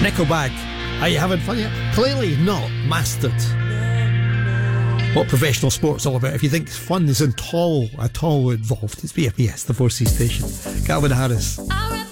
Nickelback, are you having fun yet? Clearly not mastered what professional sport's all about. If you think fun is at all involved, it's BFBS, the 4C station. Calvin Harris.